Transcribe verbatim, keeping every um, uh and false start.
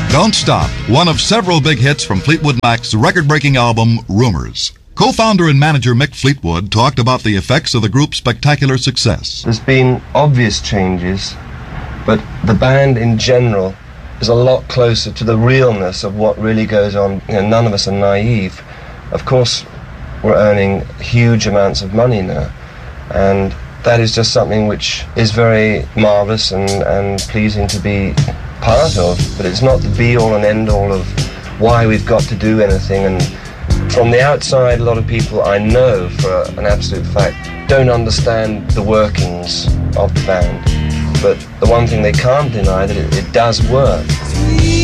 Don't Stop, one of several big hits from Fleetwood Mac's record-breaking album, Rumors. Co-founder and manager Mick Fleetwood talked about the effects of the group's spectacular success. There's been obvious changes, but the band in general is a lot closer to the realness of what really goes on. You know, none of us are naive. Of course, we're earning huge amounts of money now, and that is just something which is very marvellous and, and pleasing to be part of, but it's not the be-all and end-all of why we've got to do anything. And from the outside, a lot of people I know for an absolute fact don't understand the workings of the band, but the one thing they can't deny that it, it does work.